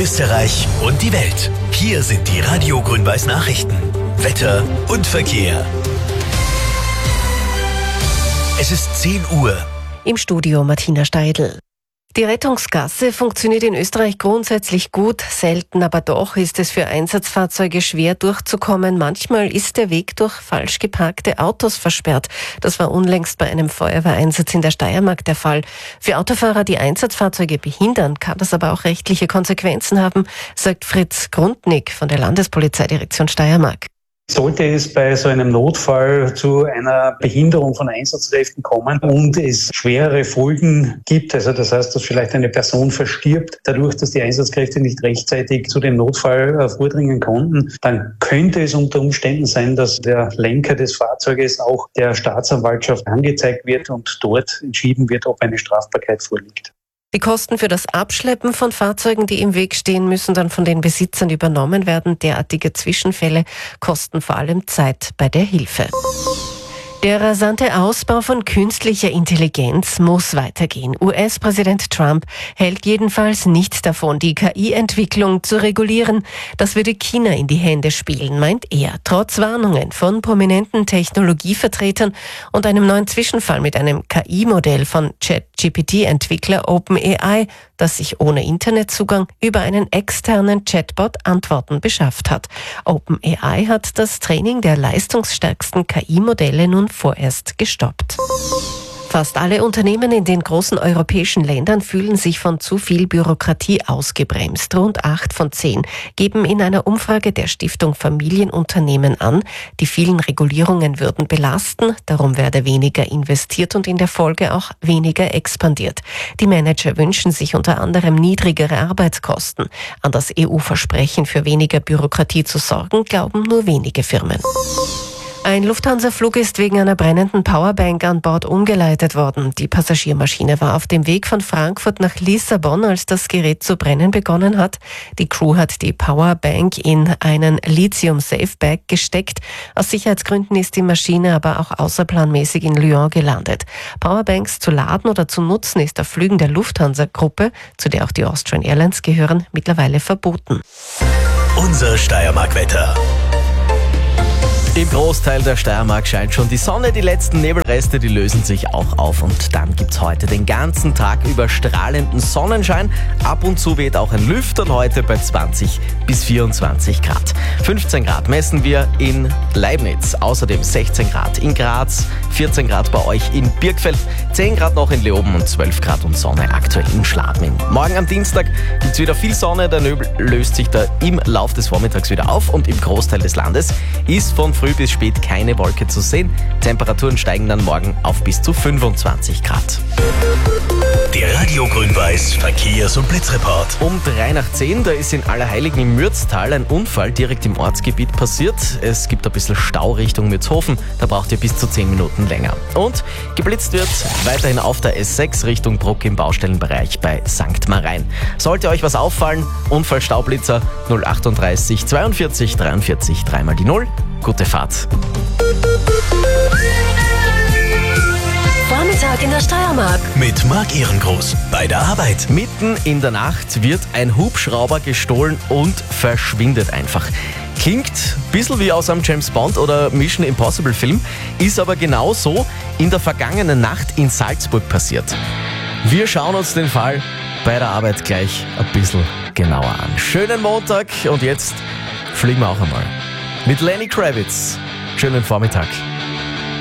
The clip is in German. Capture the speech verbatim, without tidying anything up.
Österreich und die Welt. Hier sind die Radio Grün-Weiß Nachrichten. Wetter und Verkehr. Es ist zehn Uhr. Im Studio Martina Steidl. Die Rettungsgasse funktioniert in Österreich grundsätzlich gut, selten aber doch ist es für Einsatzfahrzeuge schwer durchzukommen. Manchmal ist der Weg durch falsch geparkte Autos versperrt. Das war unlängst bei einem Feuerwehreinsatz in der Steiermark der Fall. Für Autofahrer, die Einsatzfahrzeuge behindern, kann das aber auch rechtliche Konsequenzen haben, sagt Fritz Grundnick von der Landespolizeidirektion Steiermark. Sollte es bei so einem Notfall zu einer Behinderung von Einsatzkräften kommen und es schwerere Folgen gibt, also das heißt, dass vielleicht eine Person verstirbt, dadurch, dass die Einsatzkräfte nicht rechtzeitig zu dem Notfall vordringen konnten, dann könnte es unter Umständen sein, dass der Lenker des Fahrzeuges auch der Staatsanwaltschaft angezeigt wird und dort entschieden wird, ob eine Strafbarkeit vorliegt. Die Kosten für das Abschleppen von Fahrzeugen, die im Weg stehen, müssen dann von den Besitzern übernommen werden. Derartige Zwischenfälle kosten vor allem Zeit bei der Hilfe. Der rasante Ausbau von künstlicher Intelligenz muss weitergehen. U S-Präsident Trump hält jedenfalls nicht davon, die K I-Entwicklung zu regulieren. Das würde China in die Hände spielen, meint er. Trotz Warnungen von prominenten Technologievertretern und einem neuen Zwischenfall mit einem K I-Modell von Chat-G P T-Entwickler OpenAI, das sich ohne Internetzugang über einen externen Chatbot Antworten beschafft hat. OpenAI hat das Training der leistungsstärksten K I-Modelle nun vorerst gestoppt. Fast alle Unternehmen in den großen europäischen Ländern fühlen sich von zu viel Bürokratie ausgebremst. Rund acht von zehn geben in einer Umfrage der Stiftung Familienunternehmen an, die vielen Regulierungen würden belasten, darum werde weniger investiert und in der Folge auch weniger expandiert. Die Manager wünschen sich unter anderem niedrigere Arbeitskosten. An das E U-Versprechen für weniger Bürokratie zu sorgen, glauben nur wenige Firmen. Ein Lufthansa-Flug ist wegen einer brennenden Powerbank an Bord umgeleitet worden. Die Passagiermaschine war auf dem Weg von Frankfurt nach Lissabon, als das Gerät zu brennen begonnen hat. Die Crew hat die Powerbank in einen Lithium-Safe-Bag gesteckt. Aus Sicherheitsgründen ist die Maschine aber auch außerplanmäßig in Lyon gelandet. Powerbanks zu laden oder zu nutzen ist auf Flügen der Lufthansa-Gruppe, zu der auch die Austrian Airlines gehören, mittlerweile verboten. Unser Steiermark-Wetter. Im Großteil der Steiermark scheint schon die Sonne, die letzten Nebelreste, die lösen sich auch auf und dann gibt's heute den ganzen Tag über strahlenden Sonnenschein. Ab und zu weht auch ein Lüfterl heute bei zwanzig bis vierundzwanzig Grad. fünfzehn Grad messen wir in Leibniz, außerdem sechzehn Grad in Graz, vierzehn Grad bei euch in Birkfeld, zehn Grad noch in Leoben und zwölf Grad und Sonne aktuell in Schladming. Morgen am Dienstag gibt's wieder viel Sonne, der Nebel löst sich da im Lauf des Vormittags wieder auf und im Großteil des Landes ist von früh bis spät keine Wolke zu sehen. Temperaturen steigen dann morgen auf bis zu fünfundzwanzig Grad. Der Radio Grün-Weiß Verkehrs- und Blitzreport. Um drei nach zehn, da ist in Allerheiligen im Mürztal ein Unfall direkt im Ortsgebiet passiert. Es gibt ein bisschen Stau Richtung Mürzhofen, da braucht ihr bis zu zehn Minuten länger. Und geblitzt wird weiterhin auf der S sechs Richtung Bruck im Baustellenbereich bei Sankt Marein. Sollte euch was auffallen, Unfallstaublitzer null achtunddreißig zweiundvierzig dreiundvierzig, dreimal die Null. Gute Fahrt. Vormittag in der Steiermark. Mit Marc Ehrengroß bei der Arbeit. Mitten in der Nacht wird ein Hubschrauber gestohlen und verschwindet einfach. Klingt ein bisschen wie aus einem James Bond oder Mission Impossible Film, ist aber genau so in der vergangenen Nacht in Salzburg passiert. Wir schauen uns den Fall bei der Arbeit gleich ein bisschen genauer an. Schönen Montag und jetzt fliegen wir auch einmal. Mit Lenny Kravitz. Schönen Vormittag.